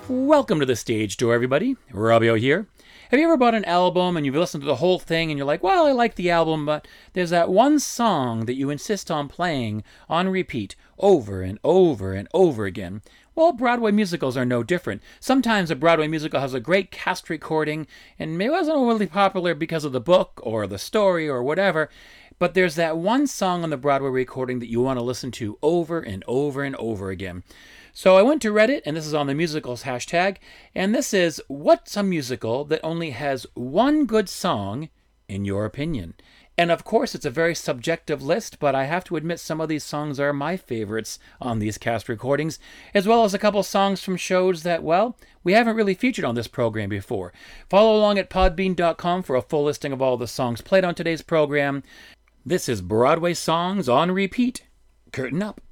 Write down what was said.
Welcome to the Stage Door, everybody. Robbio here. Have you ever bought an album and you've listened to the whole thing and you're like, well, I like the album, but there's that one song that you insist on playing on repeat over and over and over again? Well, Broadway musicals are no different. Sometimes a Broadway musical has a great cast recording and it wasn't really popular because of the book or the story or whatever, but there's that one song on the Broadway recording that you want to listen to over and over and over again. So I went to Reddit, and this is on the musicals hashtag, and this is, what's a musical that only has one good song, in your opinion? And of course, it's a very subjective list, but I have to admit some of these songs are my favorites on these cast recordings, as well as a couple songs from shows that, well, we haven't really featured on this program before. Follow along at podbean.com for a full listing of all the songs played on today's program. This is Broadway Songs on Repeat. Curtain up.